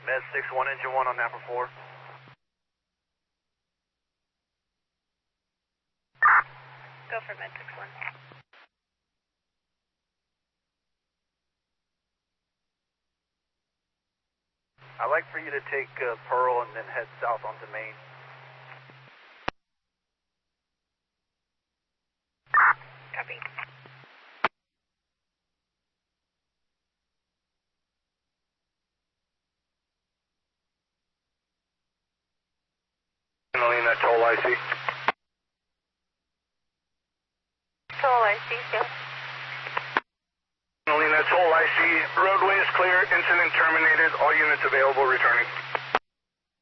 Med 6-1, engine 1 on Napa 4. Go for Med 6-1. I'd like for you to take Pearl and then head south onto Main. Copy. Melina, toll IC. Toll IC, go. Melina, toll IC. Roadway is clear. Incident terminated. All units available returning.